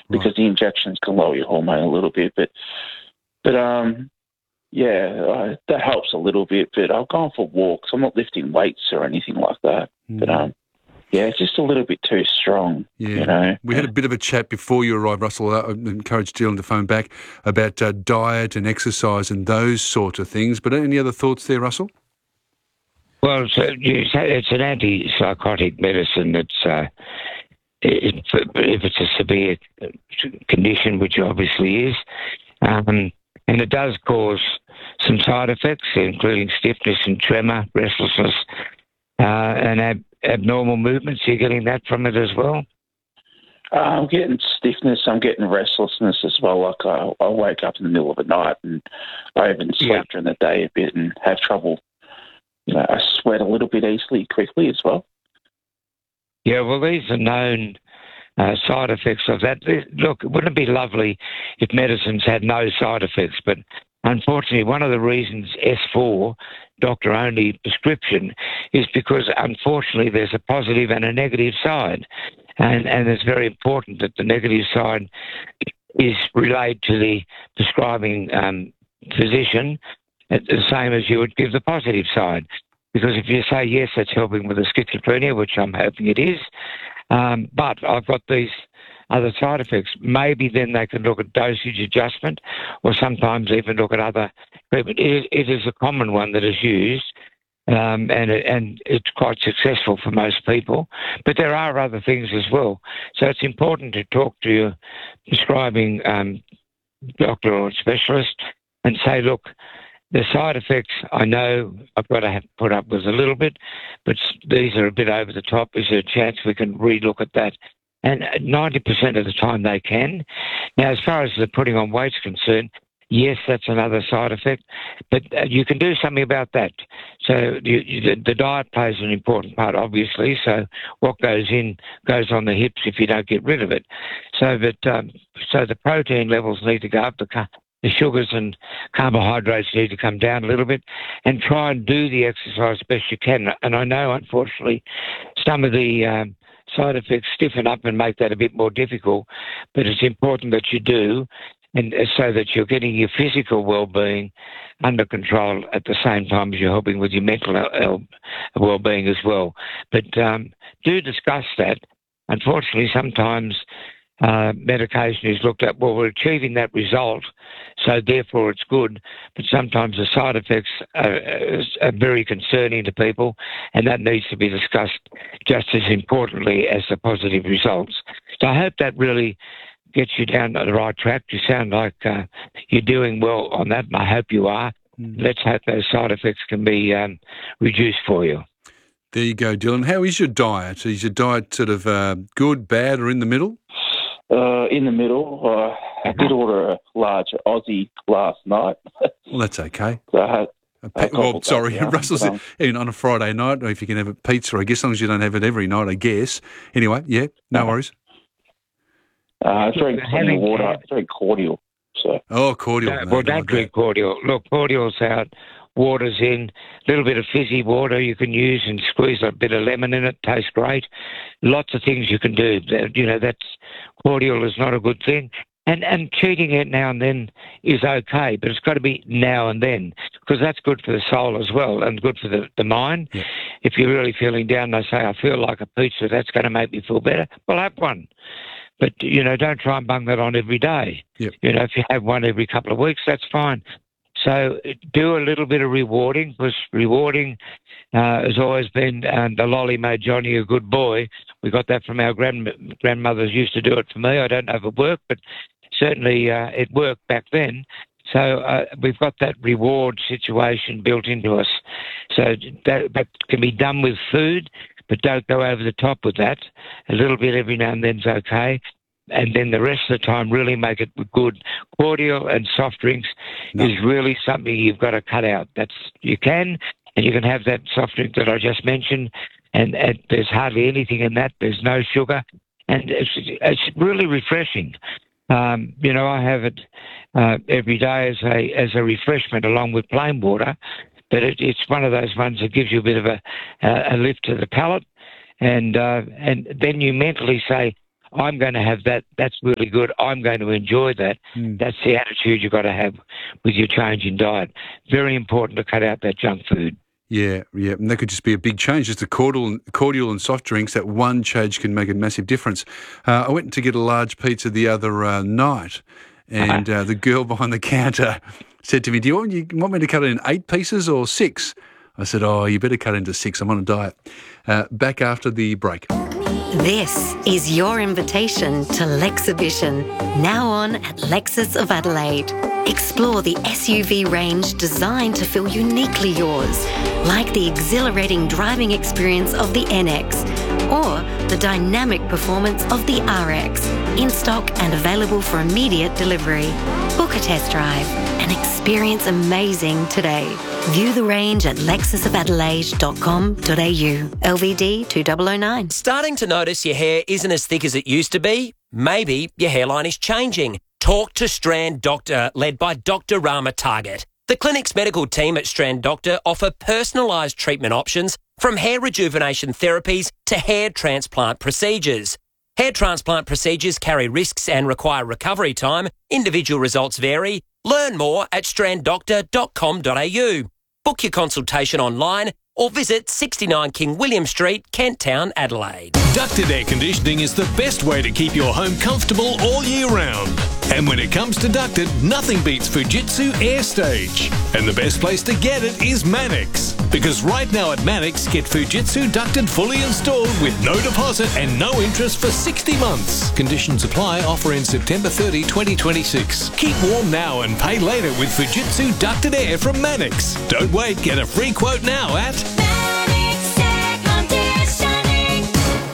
because the injections can lower your hormone a little bit. But that helps a little bit. But I've gone for walks. I'm not lifting weights or anything like that. But it's just a little bit too strong. Yeah. You know? We had a bit of a chat before you arrived, Russell. I encouraged Dylan to phone back about diet and exercise and those sort of things. But any other thoughts there, Russell? Well, it's an antipsychotic medicine that's, if it's a severe condition, which obviously is, and it does cause some side effects, including stiffness and tremor, restlessness, and abnormal movements. You're getting that from it as well? I'm getting stiffness. I'm getting restlessness as well. Like I wake up in the middle of the night and I even sleep during the day a bit and have trouble. I sweat a little bit quickly as well. Yeah, well, these are known side effects of that. Look, wouldn't it be lovely if medicines had no side effects? But unfortunately, one of the reasons S4, doctor-only prescription, is because, unfortunately, there's a positive and a negative side. And it's very important that the negative side is relayed to the prescribing physician, the same as you would give the positive side. Because if you say, yes, that's helping with the schizophrenia, which I'm hoping it is, but I've got these other side effects, maybe then they can look at dosage adjustment or sometimes even look at other treatment. It is a common one that is used, and it's quite successful for most people. But there are other things as well. So it's important to talk to your prescribing doctor or specialist and say, look, the side effects, I know I've got to put up with a little bit, but these are a bit over the top. Is there a chance we can relook at that? And 90% of the time they can. Now, as far as the putting on weight's concerned, yes, that's another side effect, but you can do something about that. So the diet plays an important part, obviously. So what goes in goes on the hips if you don't get rid of it. So the protein levels need to go up. The sugars and carbohydrates need to come down a little bit, and try and do the exercise best you can. And I know, unfortunately, some of the side effects stiffen up and make that a bit more difficult, but it's important that you do, and so that you're getting your physical well-being under control at the same time as you're helping with your mental well-being as well. But do discuss that. Unfortunately, sometimes medication is looked at, well, we're achieving that result, so therefore it's good, but sometimes the side effects are very concerning to people, and that needs to be discussed just as importantly as the positive results. So I hope that really gets you down the right track. You sound like you're doing well on that, and I hope you are. Let's hope those side effects can be reduced for you. There you go, Dylan. How is your diet? Is your diet sort of good, bad, or in the middle? In the middle. I did order a large Aussie last night. Well, that's okay. So Russell said, even on a Friday night, or if you can have a pizza, I guess, as long as you don't have it every night, I guess. Anyway, no worries. It's very clean water. It's very cordial. So. Oh, cordial. Don't drink cordial. Look, cordial's out. Water's in, a little bit of fizzy water you can use and squeeze a bit of lemon in it, tastes great. Lots of things you can do. That's cordial is not a good thing. And cheating it now and then is okay, but it's got to be now and then, because that's good for the soul as well and good for the mind. Yeah. If you're really feeling down, they say, I feel like a pizza, that's going to make me feel better. Well, have one. But, don't try and bung that on every day. Yep. If you have one every couple of weeks, that's fine. So do a little bit of rewarding, because rewarding has always been, the lolly made Johnny a good boy. We got that from our grandmothers used to do it for me. I don't know if it worked, but certainly it worked back then. So we've got that reward situation built into us. So that can be done with food, but don't go over the top with that. A little bit every now and then's okay. And then the rest of the time, really make it good. Cordial and soft drinks is really something you've got to cut out. You can have that soft drink that I just mentioned, and there's hardly anything in that. There's no sugar, and it's really refreshing. I have it every day as a refreshment along with plain water, but it's one of those ones that gives you a bit of a lift to the palate, and then you mentally say, I'm going to have that. That's really good. I'm going to enjoy that. That's the attitude you've got to have with your change in diet. Very important to cut out that junk food. Yeah, and that could just be a big change. Just a cordial and soft drinks, that one change can make a massive difference. I went to get a large pizza the other night, and the girl behind the counter said to me, do you want me to cut it in 8 pieces or 6? I said, oh, you better cut it into 6. I'm on a diet. Back after the break. This is your invitation to Lexhibition, now on at Lexus of Adelaide. Explore the SUV range designed to feel uniquely yours, like the exhilarating driving experience of the NX or the dynamic performance of the RX, in stock and available for immediate delivery. Book a test drive and experience amazing today. View the range at lexusofadelaide.com.au. LVD 2009. Starting to notice your hair isn't as thick as it used to be? Maybe your hairline is changing. Talk to Strand Doctor, led by Dr. Rama Target. The clinic's medical team at Strand Doctor offer personalised treatment options from hair rejuvenation therapies to hair transplant procedures. Hair transplant procedures carry risks and require recovery time. Individual results vary. Learn more at stranddoctor.com.au. Book your consultation online or visit 69 King William Street, Kent Town, Adelaide. Ducted air conditioning is the best way to keep your home comfortable all year round. And when it comes to ducted, nothing beats Fujitsu AirStage. And the best place to get it is Mannix. Because right now at Mannix, get Fujitsu ducted fully installed with no deposit and no interest for 60 months. Conditions apply. Offer in September 30, 2026. Keep warm now and pay later with Fujitsu ducted air from Mannix. Don't wait. Get a free quote now at Mannix Air Conditioning.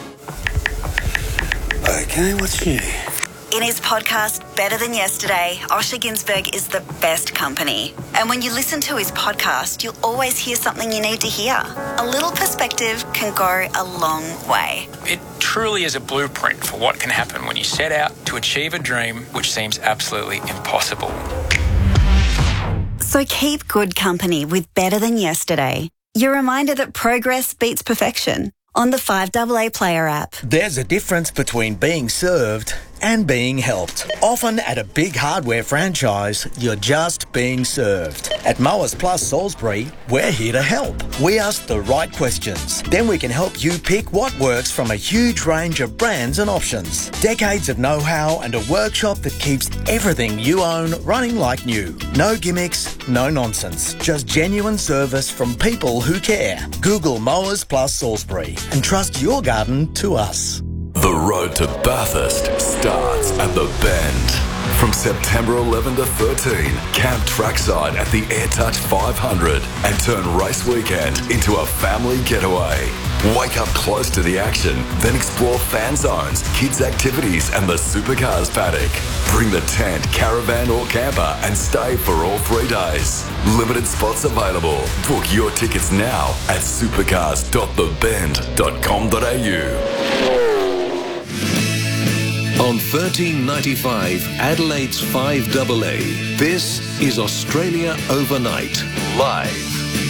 Okay, what's new? In his podcast, Better Than Yesterday, Osher Günsberg is the best company. And when you listen to his podcast, you'll always hear something you need to hear. A little perspective can go a long way. It truly is a blueprint for what can happen when you set out to achieve a dream which seems absolutely impossible. So keep good company with Better Than Yesterday. Your reminder that progress beats perfection on the 5AA Player app. There's a difference between being served and being helped. Often at a big hardware franchise, you're just being served. At Mowers Plus Salisbury, we're here to help. We ask the right questions. Then we can help you pick what works from a huge range of brands and options. Decades of know-how and a workshop that keeps everything you own running like new. No gimmicks, no nonsense. Just genuine service from people who care. Google Mowers Plus Salisbury and trust your garden to us. The road to Bathurst starts at the Bend. From September 11 to 13, camp trackside at the AirTouch 500 and turn race weekend into a family getaway. Wake up close to the action, then explore fan zones, kids' activities and the supercars paddock. Bring the tent, caravan or camper and stay for all 3 days. Limited spots available. Book your tickets now at supercars.thebend.com.au. On 1395 Adelaide's 5AA, this is Australia Overnight, live.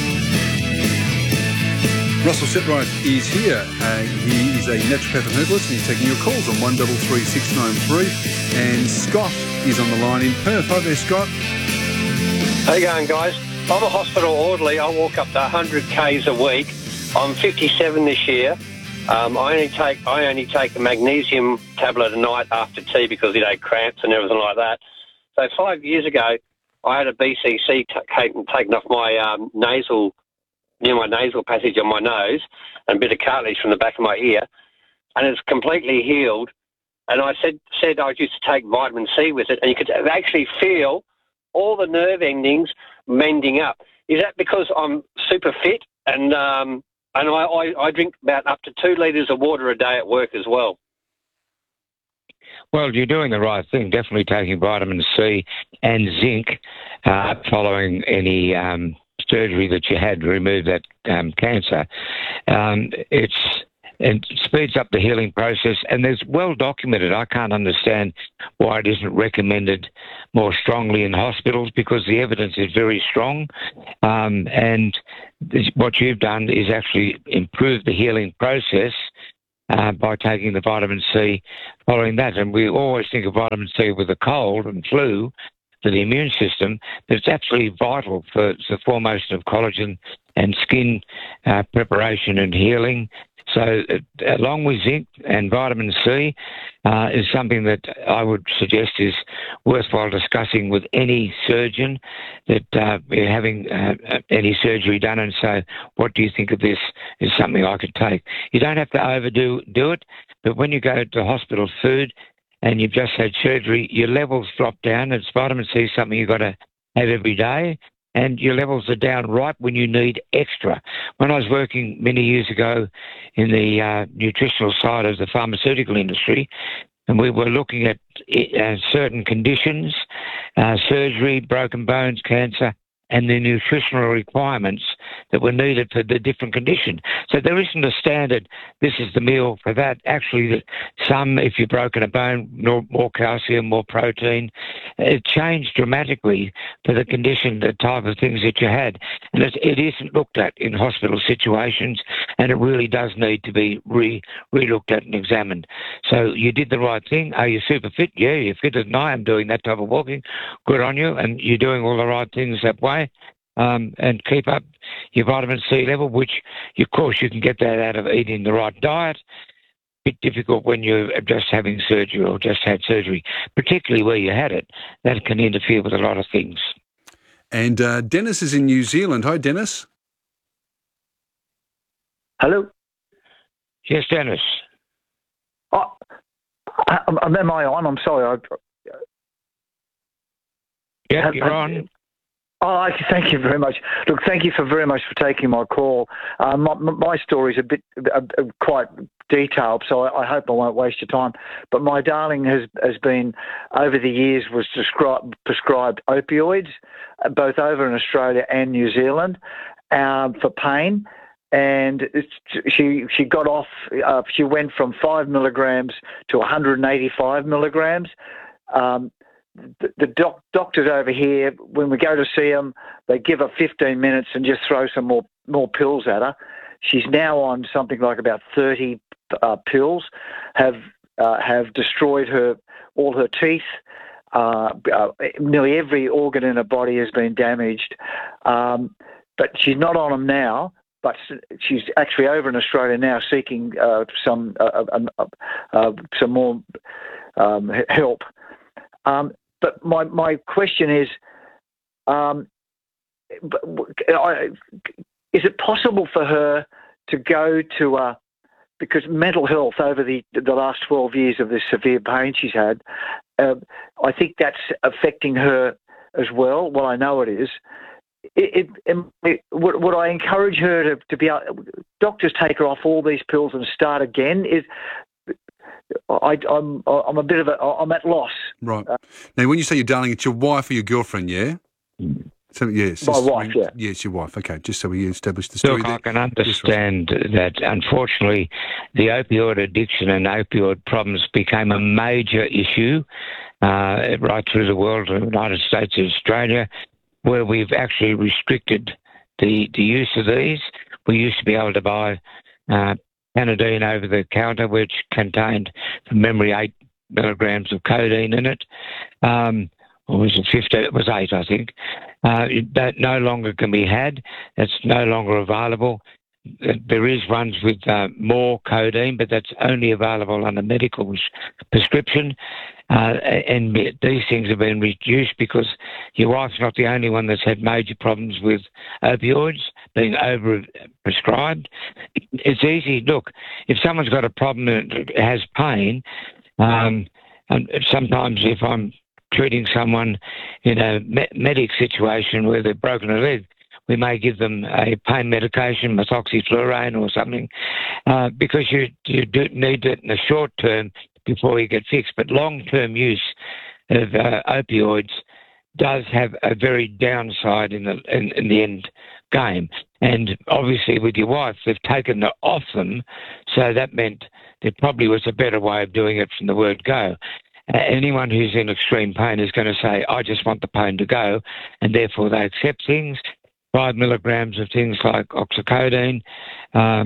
Russell Setright is here. He is a naturopath and herbalist, and he's taking your calls on 133693. And Scott is on the line in Perth. Hi there, Scott. How you going, guys? I'm a hospital orderly. I walk up to 100 Ks a week. I'm 57 this year. I only take a magnesium tablet a night after tea because it had cramps and everything like that. So 5 years ago, I had a BCC taken off my nasal passage on my nose and a bit of cartilage from the back of my ear, and it's completely healed. And I said I used to take vitamin C with it, and you could actually feel all the nerve endings mending up. Is that because I'm super fit and I drink about up to 2 litres of water a day at work as well? Well, you're doing the right thing, definitely taking vitamin C and zinc following any surgery that you had to remove that cancer. It speeds up the healing process, and there's well documented. I can't understand why it isn't recommended more strongly in hospitals, because the evidence is very strong. And what you've done is actually improve the healing process by taking the vitamin C following that. And we always think of vitamin C with a cold and flu for the immune system, but it's absolutely vital for the formation of collagen and skin preparation and healing. So along with zinc and vitamin C is something that I would suggest is worthwhile discussing with any surgeon that you're having any surgery done and say, what do you think of this? Is something I could take? You don't have to overdo it, but when you go to hospital food and you've just had surgery, your levels drop down. It's vitamin C, something you've got to have every day, and your levels are down right when you need extra. When I was working many years ago in the nutritional side of the pharmaceutical industry, and we were looking at certain conditions, surgery, broken bones, cancer, and the nutritional requirements that were needed for the different condition. So there isn't a standard, this is the meal for that. Actually, some, if you've broken a bone, more calcium, more protein. It changed dramatically for the condition, the type of things that you had. And it isn't looked at in hospital situations, and it really does need to be re-looked at and examined. So you did the right thing. Are you super fit? Yeah, you're fitter than I am doing that type of walking. Good on you, and you're doing all the right things that way. And keep up your vitamin C level, which, of course, you can get that out of eating the right diet. Bit difficult when you're just having surgery or just had surgery, particularly where you had it. That can interfere with a lot of things. And Dennis is in New Zealand. Hi, Dennis. Hello? Yes, Dennis. Am I on? I'm sorry. Yeah, you're on. Oh, thank you very much. Look, thank you very much for taking my call. My story's a bit quite detailed, so I hope I won't waste your time. But my darling has been, over the years, was prescribed opioids, both over in Australia and New Zealand, for pain. And she got off. She went from 5 milligrams to 185 milligrams. The doctors over here, when we go to see them, they give her 15 minutes and just throw some more pills at her. She's now on something like about 30 pills, have destroyed all her teeth. Nearly every organ in her body has been damaged. But she's not on them now, but she's actually over in Australia now seeking some more help. But my question is it possible for her to go to because mental health over the last 12 years of this severe pain she's had, I think that's affecting her as well. Well, I know it is. Would I encourage her to be able, doctors take her off all these pills and start again? I'm a bit of I'm at loss. Right. Now, when you say your darling, it's your wife or your girlfriend, yeah? So, yes. My wife, yeah. Yes, your wife. Okay, just so we established the story. Look, I can understand that, unfortunately, the opioid addiction and opioid problems became a major issue right through the world, the United States and Australia, where we've actually restricted the use of these. We used to be able to buy Canadine over the counter, which contained, from memory, 8 milligrams of codeine in it. Or was it 15? It was 8, I think. That no longer can be had. It's no longer available. There is ones with more codeine, but that's only available under medical prescription. And these things have been reduced because your wife's not the only one that's had major problems with opioids being over-prescribed. It's easy. Look, if someone's got a problem that has pain, and sometimes if I'm treating someone in a medic situation where they've broken a leg, we may give them a pain medication, methoxyflurane or something, because you do need it in the short term before you get fixed. But long-term use of opioids does have a very downside in the end game. And obviously with your wife, they've taken off them, so that meant there probably was a better way of doing it from the word go. Anyone who's in extreme pain is going to say, I just want the pain to go, and therefore they accept things. 5 milligrams of things like oxycodone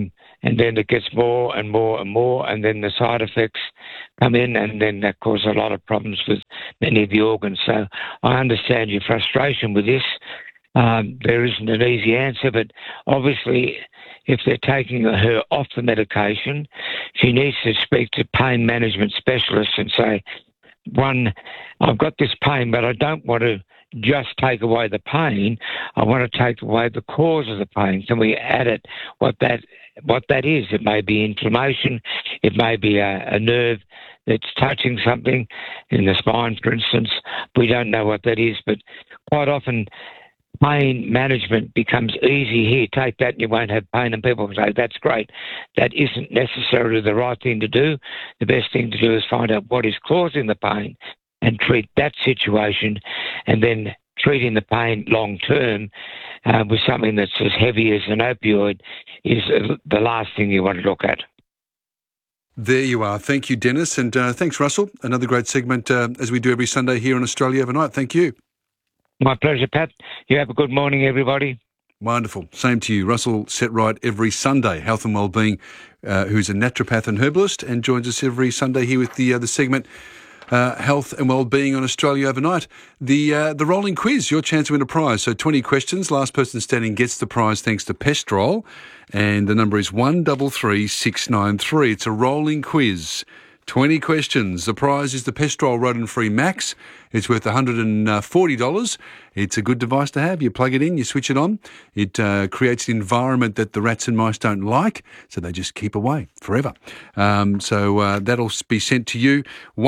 and then it gets more and more and more, and then the side effects come in, and then that causes a lot of problems with many of the organs. So I understand your frustration with this. There isn't an easy answer, but obviously if they're taking her off the medication, she needs to speak to pain management specialists and say, one, I've got this pain, but I don't want to just take away the pain. I want to take away the cause of the pain. Can we add it, what that is? It may be inflammation. It may be a nerve that's touching something in the spine, for instance. We don't know what that is, but quite often pain management becomes easy. Here, take that and you won't have pain. And people say, that's great. That isn't necessarily the right thing to do. The best thing to do is find out what is causing the pain and treat that situation, and then treating the pain long term with something that's as heavy as an opioid is the last thing you want to look at. There you are. Thank you, Dennis. And thanks, Russell. Another great segment as we do every Sunday here on Australia Overnight. Thank you. My pleasure, Pat. You have a good morning, everybody. Wonderful. Same to you. Russell Setright every Sunday, Health and Wellbeing, who's a naturopath and herbalist, and joins us every Sunday here with the segment Health and Wellbeing on Australia Overnight. The rolling quiz, your chance to win a prize. So 20 questions. Last person standing gets the prize thanks to Pestrol. And the number is 133693. It's a rolling quiz. 20 questions. The prize is the Pestrol Rodent-Free Max. It's worth $140. It's a good device to have. You plug it in, you switch it on. It creates an environment that the rats and mice don't like, so they just keep away forever. So that'll be sent to you.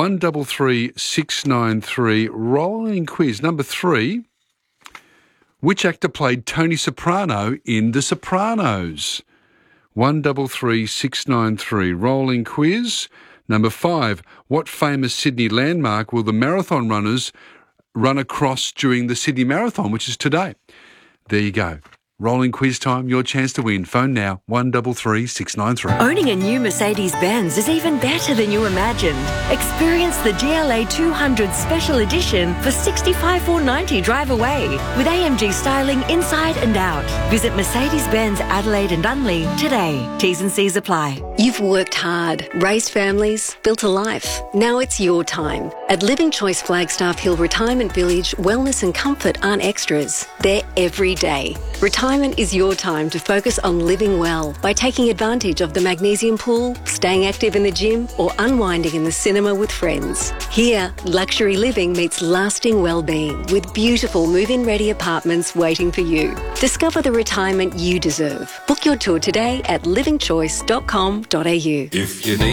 133693. Rolling quiz. Number 3. Which actor played Tony Soprano in The Sopranos? 133693. Rolling quiz. Number 5, what famous Sydney landmark will the marathon runners run across during the Sydney Marathon, which is today? There you go. Rolling quiz time, your chance to win. Phone now, 133693. Owning a new Mercedes-Benz is even better than you imagined. Experience the GLA 200 Special Edition for $65,490 drive away with AMG styling inside and out. Visit Mercedes-Benz Adelaide and Unley today. T's and C's apply. You've worked hard, raised families, built a life. Now it's your time. At Living Choice Flagstaff Hill Retirement Village, wellness and comfort aren't extras. They're every day. Retirement is your time to focus on living well by taking advantage of the magnesium pool, staying active in the gym, or unwinding in the cinema with friends. Here, luxury living meets lasting well-being with beautiful move-in ready apartments waiting for you. Discover the retirement you deserve. Book your tour today at livingchoice.com.au. If you need